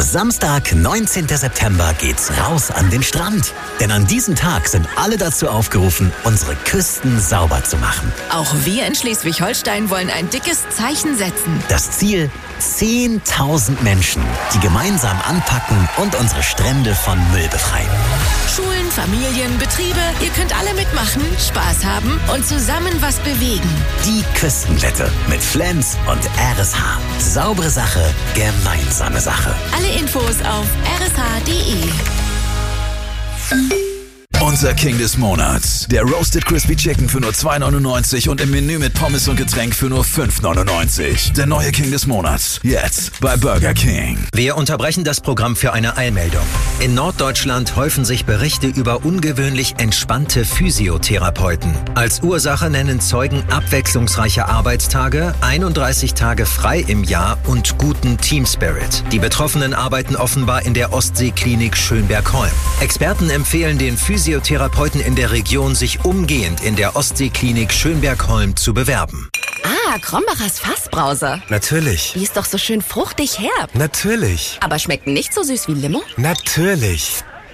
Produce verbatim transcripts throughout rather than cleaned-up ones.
Samstag, neunzehnten September geht's raus an den Strand. Denn an diesem Tag sind alle dazu aufgerufen, unsere Küsten sauber zu machen. Auch wir in Schleswig-Holstein wollen ein dickes Zeichen setzen. Das Ziel: zehntausend Menschen, die gemeinsam anpacken und unsere Strände von Müll befreien. Schulen, Familien, Betriebe, ihr könnt alle mitmachen, Spaß haben und zusammen was bewegen. Die Küstenwette mit Flens und R S H. Saubere Sache, gemeinsame Sache. Alle Infos auf r s h punkt d e. Unser King des Monats. Der Roasted Crispy Chicken für nur zwei neunundneunzig und im Menü mit Pommes und Getränk für nur fünf neunundneunzig. Der neue King des Monats. Jetzt bei Burger King. Wir unterbrechen das Programm für eine Eilmeldung. In Norddeutschland häufen sich Berichte über ungewöhnlich entspannte Physiotherapeuten. Als Ursache nennen Zeugen abwechslungsreiche Arbeitstage, einunddreißig Tage frei im Jahr und guten Teamspirit. Die Betroffenen arbeiten offenbar in der Ostseeklinik Schönbergholm. Experten empfehlen den Physiotherapeuten Therapeuten in der Region, sich umgehend in der Ostseeklinik Schönbergholm zu bewerben. Ah, Krombachers Fassbrause. Natürlich. Die ist doch so schön fruchtig herb. Natürlich. Aber schmeckt nicht so süß wie Limo? Natürlich.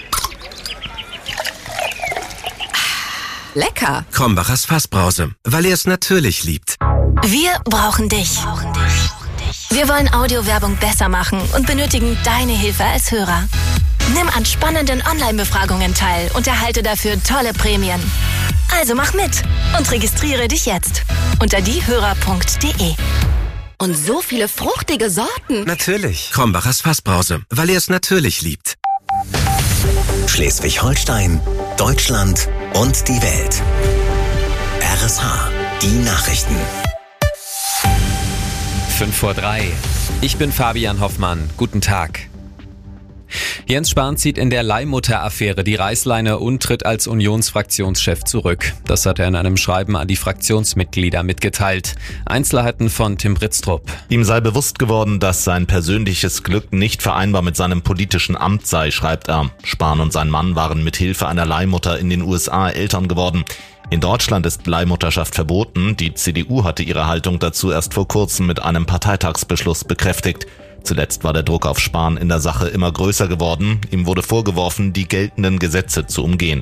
Lecker. Krombachers Fassbrause, weil er es natürlich liebt. Wir brauchen dich. Wir wollen Audiowerbung besser machen und benötigen deine Hilfe als Hörer. Nimm an spannenden Online-Befragungen teil und erhalte dafür tolle Prämien. Also mach mit und registriere dich jetzt unter diehörer punkt d e. Und so viele fruchtige Sorten. Natürlich. Krombachers Fassbrause, weil er es natürlich liebt. Schleswig-Holstein, Deutschland und die Welt. R S H, die Nachrichten. fünf vor drei. Ich bin Fabian Hoffmann. Guten Tag. Jens Spahn zieht in der Leihmutter-Affäre die Reißleine und tritt als Unionsfraktionschef zurück. Das hat er in einem Schreiben an die Fraktionsmitglieder mitgeteilt. Einzelheiten von Tim Britztrup. Ihm sei bewusst geworden, dass sein persönliches Glück nicht vereinbar mit seinem politischen Amt sei, schreibt er. Spahn und sein Mann waren mit Hilfe einer Leihmutter in den U S A Eltern geworden. In Deutschland ist Leihmutterschaft verboten. Die C D U hatte ihre Haltung dazu erst vor kurzem mit einem Parteitagsbeschluss bekräftigt. Zuletzt war der Druck auf Spahn in der Sache immer größer geworden. Ihm wurde vorgeworfen, die geltenden Gesetze zu umgehen.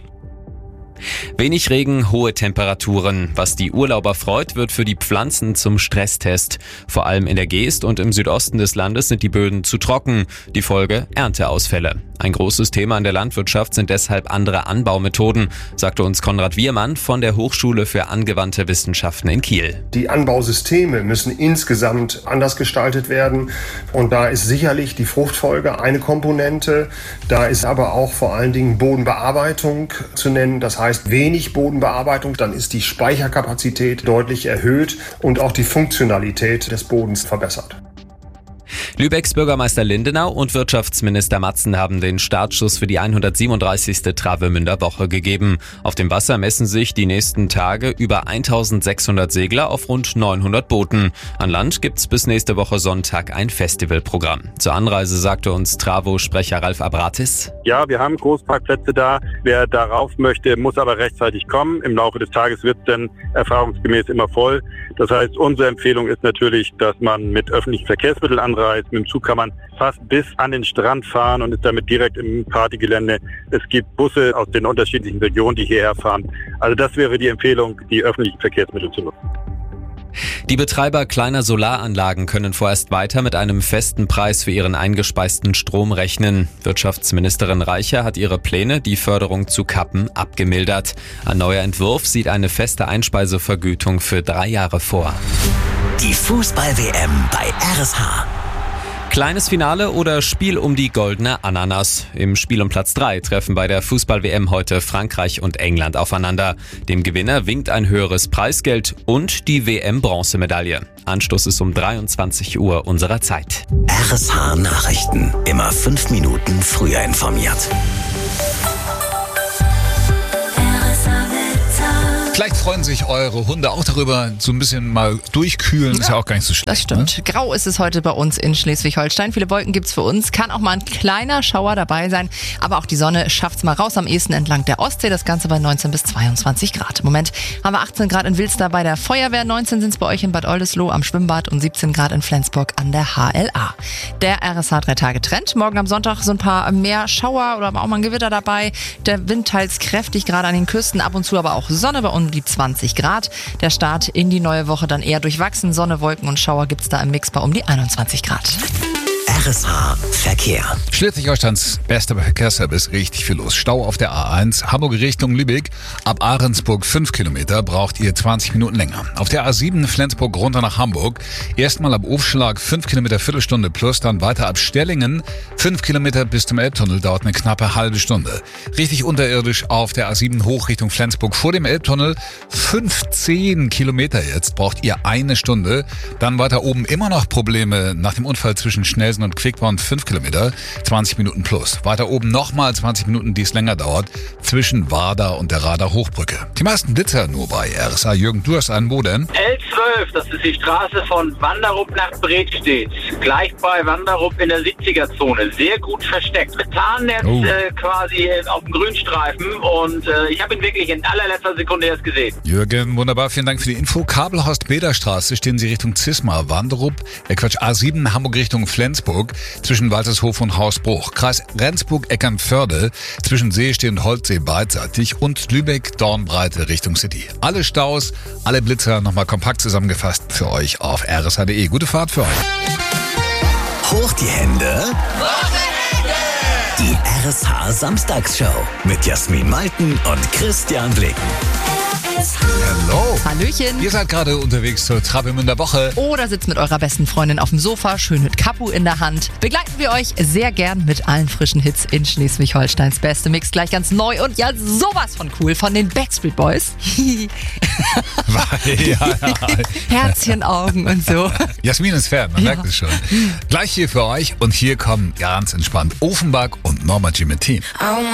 Wenig Regen, hohe Temperaturen. Was die Urlauber freut, wird für die Pflanzen zum Stresstest. Vor allem in der Geest und im Südosten des Landes sind die Böden zu trocken. Die Folge: Ernteausfälle. Ein großes Thema in der Landwirtschaft sind deshalb andere Anbaumethoden, sagte uns Konrad Wiermann von der Hochschule für angewandte Wissenschaften in Kiel. Die Anbausysteme müssen insgesamt anders gestaltet werden. Und da ist sicherlich die Fruchtfolge eine Komponente. Da ist aber auch vor allen Dingen Bodenbearbeitung zu nennen. Das heißt, wenig Bodenbearbeitung, dann ist die Speicherkapazität deutlich erhöht und auch die Funktionalität des Bodens verbessert. Lübecks Bürgermeister Lindenau und Wirtschaftsminister Matzen haben den Startschuss für die hundertsiebenunddreißigste Travemünder Woche gegeben. Auf dem Wasser messen sich die nächsten Tage über eintausendsechshundert Segler auf rund neunhundert Booten. An Land gibt's bis nächste Woche Sonntag ein Festivalprogramm. Zur Anreise sagte uns Travo-Sprecher Ralf Abratis: Ja, wir haben Großparkplätze da. Wer darauf möchte, muss aber rechtzeitig kommen. Im Laufe des Tages wird es dann erfahrungsgemäß immer voll. Das heißt, unsere Empfehlung ist natürlich, dass man mit öffentlichen Verkehrsmitteln anreist. Mit dem Zug kann man fast bis an den Strand fahren und ist damit direkt im Partygelände. Es gibt Busse aus den unterschiedlichen Regionen, die hierher fahren. Also das wäre die Empfehlung, die öffentlichen Verkehrsmittel zu nutzen. Die Betreiber kleiner Solaranlagen können vorerst weiter mit einem festen Preis für ihren eingespeisten Strom rechnen. Wirtschaftsministerin Reicher hat ihre Pläne, die Förderung zu kappen, abgemildert. Ein neuer Entwurf sieht eine feste Einspeisevergütung für drei Jahre vor. Die Fußball-W M bei R S H. Kleines Finale oder Spiel um die goldene Ananas. Im Spiel um Platz drei treffen bei der Fußball-W M heute Frankreich und England aufeinander. Dem Gewinner winkt ein höheres Preisgeld und die W M-Bronzemedaille. Anstoß ist um dreiundzwanzig Uhr unserer Zeit. R S H Nachrichten. Immer fünf Minuten früher informiert. R S H Wetter. Vielleicht freuen sich eure Hunde auch darüber, so ein bisschen mal durchkühlen, ist ja auch gar nicht so schlecht. Das stimmt. Ne? Grau ist es heute bei uns in Schleswig-Holstein. Viele Wolken gibt's für uns. Kann auch mal ein kleiner Schauer dabei sein. Aber auch die Sonne schafft's mal raus, am ehesten entlang der Ostsee. Das Ganze bei neunzehn bis zweiundzwanzig Grad. Im Moment haben wir achtzehn Grad in Wilster bei der Feuerwehr, neunzehn sind's bei euch in Bad Oldesloe am Schwimmbad und siebzehn Grad in Flensburg an der H L A. Der R S H drei Tage Trend. Morgen am Sonntag so ein paar mehr Schauer oder auch mal ein Gewitter dabei. Der Wind teils kräftig, gerade an den Küsten. Ab und zu aber auch Sonne bei um die zwanzig Grad. Der Start in die neue Woche dann eher durchwachsen. Sonne, Wolken und Schauer gibt's da im Mix bei um die einundzwanzig Grad. R S H Verkehr. Schleswig-Holsteins bester Verkehrsservice, richtig viel los. Stau auf der A eins, Hamburg Richtung Lübeck. Ab Ahrensburg fünf Kilometer braucht ihr zwanzig Minuten länger. Auf der A sieben Flensburg runter nach Hamburg. Erstmal ab Aufschlag fünf Kilometer Viertelstunde plus, dann weiter ab Stellingen. fünf Kilometer bis zum Elbtunnel dauert eine knappe halbe Stunde. Richtig unterirdisch auf der A sieben hoch Richtung Flensburg vor dem Elbtunnel. fünfzehn Kilometer jetzt braucht ihr eine Stunde. Dann weiter oben immer noch Probleme nach dem Unfall zwischen Schnellsen und Quickborn, fünf Kilometer, zwanzig Minuten plus. Weiter oben nochmal zwanzig Minuten, die es länger dauert, zwischen Warda und der Radar Hochbrücke. Die meisten Blitzer nur bei R S A. Jürgen, du hast einen wo denn? L zwölf, das ist die Straße von Wanderup nach Bredstedt. Gleich bei Wanderup in der siebziger-Zone. Sehr gut versteckt. Tarnnetz Oh. äh, quasi auf dem Grünstreifen und äh, ich habe ihn wirklich in allerletzter Sekunde erst gesehen. Jürgen, wunderbar, vielen Dank für die Info. Kabelhorst-Beder-Straße, stehen Sie Richtung Zismar, Wanderup, äh Quatsch, A sieben Hamburg Richtung Flensburg, zwischen Waltershof und Hausbruch. Kreis Rendsburg-Eckernförde, zwischen Seestee und Holzsee beidseitig und Lübeck-Dornbreite Richtung City. Alle Staus, alle Blitzer nochmal kompakt zusammengefasst für euch auf r s h punkt d e. Gute Fahrt für euch. Hoch die Hände. Die R S H Samstagsshow mit Jasmin Malten und Christian Blicken. Hallo. Hallöchen. Ihr seid gerade unterwegs zur Travemünder Woche. Oder sitzt mit eurer besten Freundin auf dem Sofa, schön mit Kapu in der Hand. Begleiten wir euch sehr gern mit allen frischen Hits in Schleswig-Holsteins beste Mix. Gleich ganz neu und ja sowas von cool von den Backstreet Boys. ja, ja. Herzchenaugen und so. Jasmin ist Fan, man Ja. merkt es schon. Gleich hier für euch und hier kommen ganz entspannt Offenbach und Norma Jean mit Team.